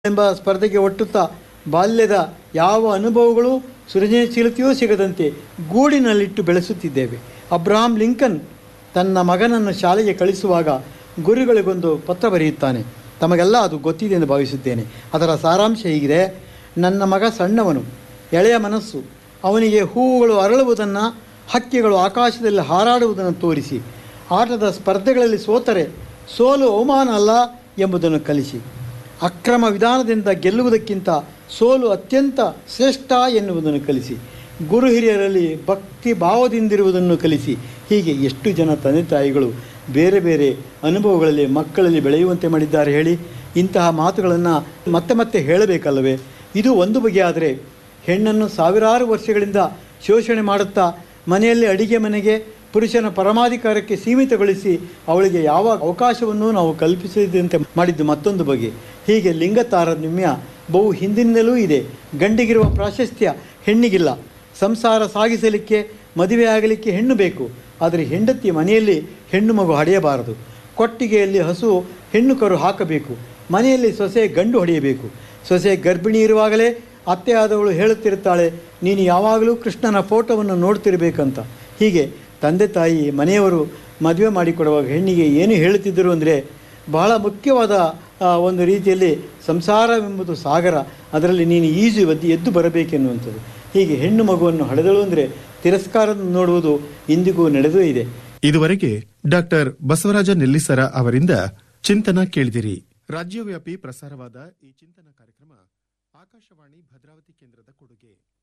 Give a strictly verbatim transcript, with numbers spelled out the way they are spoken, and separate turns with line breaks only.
ಎಂಬ ಸ್ಪರ್ಧೆಗೆ ಒಟ್ಟುತ್ತಾ ಬಾಲ್ಯದ ಯಾವ ಅನುಭವಗಳು ಸೃಜನಶೀಲತೆಯೂ ಸಿಗದಂತೆ ಗೂಡಿನಲ್ಲಿಟ್ಟು ಬೆಳೆಸುತ್ತಿದ್ದೇವೆ. ಅಬ್ರಹಾಂ ಲಿಂಕನ್ ತನ್ನ ಮಗನನ್ನು ಶಾಲೆಗೆ ಕಳಿಸುವಾಗ ಗುರುಗಳಿಗೊಂದು ಪತ್ರ ಬರೆಯುತ್ತಾನೆ. ತಮಗೆಲ್ಲ ಅದು ಗೊತ್ತಿದೆ ಎಂದು ಭಾವಿಸುತ್ತೇನೆ. ಅದರ ಸಾರಾಂಶ ಹೀಗಿದೆ: ನನ್ನ ಮಗ ಸಣ್ಣವನು, ಎಳೆಯ ಮನಸ್ಸು. ಅವನಿಗೆ ಹೂವುಗಳು ಅರಳುವುದನ್ನು, ಹಕ್ಕಿಗಳು ಆಕಾಶದಲ್ಲಿ ಹಾರಾಡುವುದನ್ನು ತೋರಿಸಿ, ಆಟದ ಸ್ಪರ್ಧೆಗಳಲ್ಲಿ ಸೋತರೆ ಸೋಲು ಅವಮಾನ ಅಲ್ಲ ಎಂಬುದನ್ನು ಕಲಿಸಿ, ಅಕ್ರಮ ವಿಧಾನದಿಂದ ಗೆಲ್ಲುವುದಕ್ಕಿಂತ ಸೋಲು ಅತ್ಯಂತ ಶ್ರೇಷ್ಠ ಎನ್ನುವುದನ್ನು ಕಲಿಸಿ, ಗುರು ಹಿರಿಯರಲ್ಲಿ ಭಕ್ತಿ ಭಾವದಿಂದಿರುವುದನ್ನು ಕಲಿಸಿ. ಹೀಗೆ ಎಷ್ಟು ಜನ ತಂದೆ ತಾಯಿಗಳು ಬೇರೆ ಬೇರೆ ಅನುಭವಗಳಲ್ಲಿ ಮಕ್ಕಳಲ್ಲಿ ಬೆಳೆಯುವಂತೆ ಮಾಡಿದ್ದಾರೆ ಹೇಳಿ. ಇಂತಹ ಮಾತುಗಳನ್ನು ಮತ್ತೆ ಮತ್ತೆ ಹೇಳಬೇಕಲ್ಲವೇ? ಇದು ಒಂದು ಬಗೆಯಾದರೆ, ಹೆಣ್ಣನ್ನು ಸಾವಿರಾರು ವರ್ಷಗಳಿಂದ ಶೋಷಣೆ ಮಾಡುತ್ತಾ ಮನೆಯಲ್ಲಿ ಅಡಿಗೆ ಮನೆಗೆ ಪುರುಷನ ಪರಮಾಧಿಕಾರಕ್ಕೆ ಸೀಮಿತಗೊಳಿಸಿ ಅವಳಿಗೆ ಯಾವ ಅವಕಾಶವನ್ನು ನಾವು ಕಲ್ಪಿಸದಂತೆ ಮಾಡಿದ್ದು ಮತ್ತೊಂದು ಬಗೆ. ಹೀಗೆ ಲಿಂಗ ತಾರತಮ್ಯ ಬಹು ಹಿಂದಿನಿಂದಲೂ ಇದೆ. ಗಂಡಿಗಿರುವ ಪ್ರಾಶಸ್ತ್ಯ ಹೆಣ್ಣಿಗಿಲ್ಲ. ಸಂಸಾರ ಸಾಗಿಸಲಿಕ್ಕೆ, ಮದುವೆ ಆಗಲಿಕ್ಕೆ ಹೆಣ್ಣು ಬೇಕು. ಆದರೆ ಹೆಂಡತಿಯ ಮನೆಯಲ್ಲಿ ಹೆಣ್ಣು ಮಗು ಹಡೆಯಬಾರದು. ಕೊಟ್ಟಿಗೆಯಲ್ಲಿ ಹಸು ಹೆಣ್ಣು ಕರು ಹಾಕಬೇಕು. ಮನೆಯಲ್ಲಿ ಸೊಸೆ ಗಂಡು ಹೊಡೆಯಬೇಕು. ಸೊಸೆ ಗರ್ಭಿಣಿ ಇರುವಾಗಲೇ ಅತ್ತೆಯಾದವಳು ಹೇಳುತ್ತಿರುತ್ತಾಳೆ, ನೀನು ಯಾವಾಗಲೂ ಕೃಷ್ಣನ ಫೋಟೋವನ್ನು ನೋಡ್ತಿರ್ಬೇಕಂತ. ಹೀಗೆ ತಂದೆ ತಾಯಿ ಮನೆಯವರು ಮದುವೆ ಮಾಡಿಕೊಡುವಾಗ ಹೆಣ್ಣಿಗೆ ಏನು ಹೇಳುತ್ತಿದ್ದರು ಅಂದರೆ, ಬಹಳ ಮುಖ್ಯವಾದ ಒಂದು ರೀತಿಯಲ್ಲಿ ಸಂಸಾರವೆಂಬುದು ಸಾಗರ, ಅದರಲ್ಲಿ ನೀನು ಈಜು ಒದ್ದಿ ಎದ್ದು ಬರಬೇಕೆನ್ನುವಂಥದ್ದು. ಹೀಗೆ ಹೆಣ್ಣು ಮಗುವನ್ನು ಹಡೆದಳು ಅಂದರೆ ತಿರಸ್ಕಾರ ನೋಡುವುದು ಇಂದಿಗೂ ನಡೆದೂ ಇದೆ.
ಇದುವರೆಗೆ ಡಾಕ್ಟರ್ ಬಸವರಾಜ ನೆಲ್ಲಿಸರ ಅವರಿಂದ ಚಿಂತನ ಕೇಳಿದಿರಿ. ರಾಜ್ಯವ್ಯಾಪಿ ಪ್ರಸಾರವಾದ ಈ ಚಿಂತನ ಕಾರ್ಯಕ್ರಮ ಆಕಾಶವಾಣಿ ಭದ್ರಾವತಿ ಕೇಂದ್ರದ ಕೊಡುಗೆ.